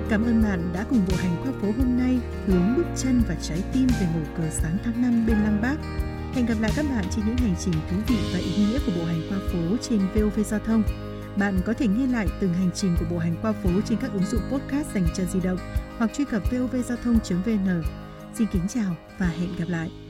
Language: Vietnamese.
Cảm ơn bạn đã cùng bộ hành qua phố hôm nay hướng bước chân và trái tim về ngủ cờ sáng tháng 5 bên Lăng Bác. Hẹn gặp lại các bạn trên những hành trình thú vị và ý nghĩa của bộ hành qua phố trên VOV Giao thông. Bạn có thể nghe lại từng hành trình của bộ hành qua phố trên các ứng dụng podcast dành cho di động hoặc truy cập vovgiao thông.vn. Xin kính chào và hẹn gặp lại.